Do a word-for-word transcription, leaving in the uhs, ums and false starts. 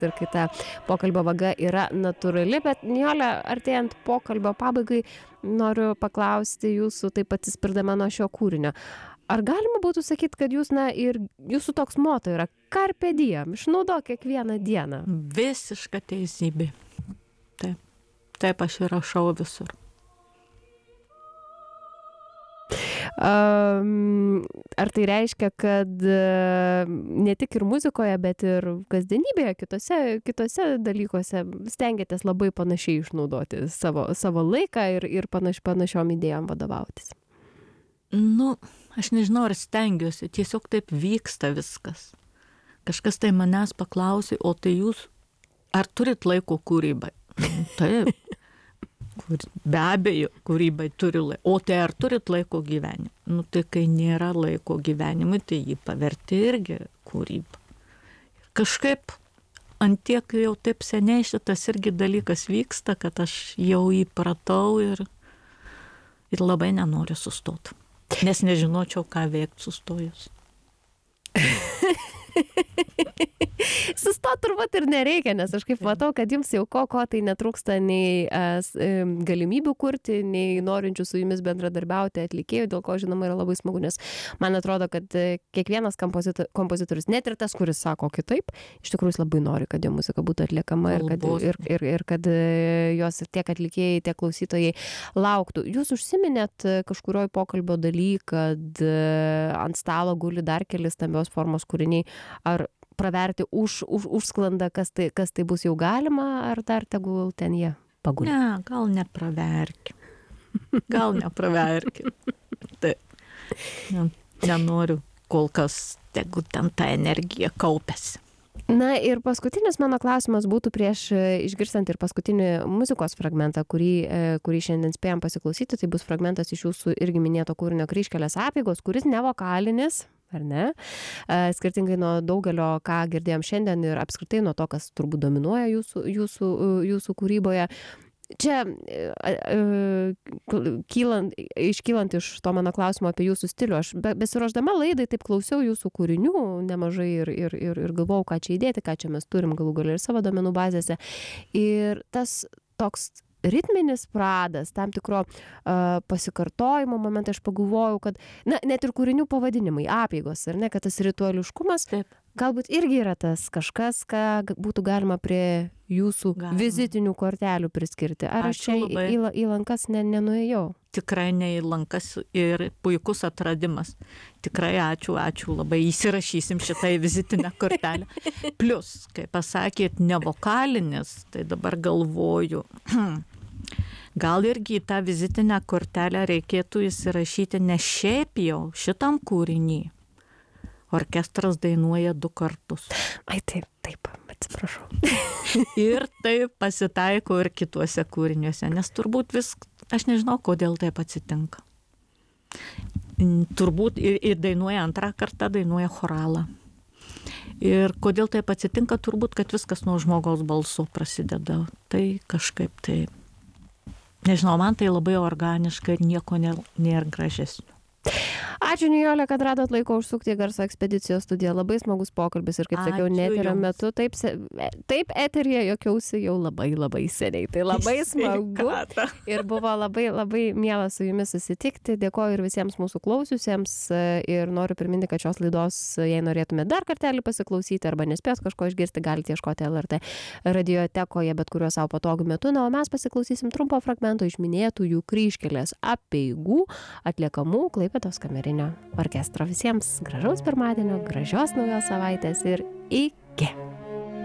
ir kai ta pokalbio vaga yra natūrali. Bet Nijole, artėjant pokalbio pabaigai, noriu paklausti jūsų, taip atsispirdama nuo šio kūrinio. Ar galima būtų sakyti, kad jūs, na, ir jūsų toks moto yra carpe diem, išnaudok kiekvieną dieną? Visiška teisybė. Taip, taip aš ir rašau visur. Um, ar tai reiškia, kad uh, ne tik ir muzikoje, bet ir kasdienybėje, kitose, kitose dalykuose stengiatės labai panašiai išnaudoti savo, savo laiką ir, ir panaš, panašiom idėjom vadovautis? Nu, aš nežinau, ar stengiuosi, tiesiog taip vyksta viskas. Kažkas tai manęs paklausė, o tai jūs, ar turit laiko kūrybai? Taip. Kur, be abejo, kūrybai turi laiko. O tai ar turit laiko gyvenimui? Nu, tai kai nėra laiko gyvenimui, tai jį paverti irgi kūrybą. Kažkaip antiek jau taip seniai šitas irgi dalykas vyksta, kad aš jau įpratau ir, ir labai nenoriu sustoti. Nes nežinočiau, ką veikti sustojus. Sustot turbūt ir nereikia, nes aš kaip matau, kad jums jau ko, ko tai netrūksta nei as, galimybių kurti, nei norinčių su jumis bendradarbiauti atlikėjų, dėl ko žinoma yra labai smagu, nes man atrodo, kad kiekvienas kompozitor, kompozitorius, net ir tas, kuris sako kitaip, iš tikrųjų labai nori, kad jo muzika būtų atliekama ir kad, ir, ir, ir kad jos tiek atlikėjai, tiek klausytojai lauktų. Jūs užsiminėt kažkurioj pokalbio daly, kad ant stalo guli dar keli stambios formos kūriniai. Ar praverti už, už, užsklanda, kas tai, kas tai bus jau galima, ar dar tegul ten jie paguli? Ne, gal nepraverki. Gal nepraverki. Taip. Nenoriu, kol kas tegu ten ta energija kaupiasi. Na ir paskutinis mano klausimas būtų prieš išgirstant ir paskutinį muzikos fragmentą, kurį, kurį šiandien spėjom pasiklausyti. Tai bus fragmentas iš jūsų irgi minėto kūrinio Kryžkelės apeigos, kuris ne vokalinis, ar ne? Skirtingai nuo daugelio, ką girdėjom šiandien ir apskritai nuo to, kas turbūt dominuoja jūsų, jūsų, jūsų kūryboje. Čia, kylant, iškylant iš to mano klausimo apie jūsų stilių, aš be, besiruošdama laidai taip klausiau jūsų kūrinių nemažai ir, ir, ir, ir galvojau, ką čia įdėti, ką čia mes turim galų gale ir savo domenų bazėse. Ir tas toks ritminis pradas, tam tikro uh, pasikartojimo momentą, aš pagalvojau, kad, na, net ir kūrinių pavadinimai, apeigos, ar ne, kad tas rituališkumas, taip, galbūt irgi yra tas kažkas, ką būtų galima prie jūsų galima. Vizitinių kortelių priskirti. Ar aš čia į, į, į lankas ne, nenuėjau? Tikrai ne į lankas ir puikus atradimas. Tikrai ačiū, ačiū labai. Įsirašysim šitą į vizitinę kortelę. Plus, kai pasakėt nevokalinis, tai dabar galvoju, gal irgi į tą vizitinę kortelę reikėtų įsirašyti ne šiaip jau šitam kūrinį. Orkestras dainuoja du kartus. Ai taip, taip, atsiprašau. Ir taip pasitaiko ir kituose kūriniuose, nes turbūt vis, aš nežinau, kodėl taip atsitinka. Turbūt ir, ir dainuoja antrą kartą, dainuoja choralą. Ir kodėl taip atsitinka, turbūt, kad viskas nuo žmogaus balsų prasideda. Tai kažkaip tai, nežinau, man tai labai organiška ir nieko nėra gražesnio. Ačiū, Nijole, kad radot laiko užsukti į Garso ekspedicijos studiją. Labai smagus pokalbis ir, kaip Ačiū sakiau, neterio metu taip, taip eteryje jokiausi jau labai labai seniai. Tai labai smagu ir buvo labai labai miela su jumis susitikti. Dėkoju ir visiems mūsų klausiusiems ir noriu priminti, kad šios laidos, jei norėtume dar kartelį pasiklausyti arba nespės kažko išgirsti, galite ieškoti L R T radiotekoje bet kuriuo savo patogiu metu. Na, o mes pasiklausysim trumpo fragmento iš minėtųjų Kryžkelės apeigų atliekamų Klaipėdos kamerinio orkestro. Visiems gražaus pirmadienio, gražios naujos savaitės ir iki.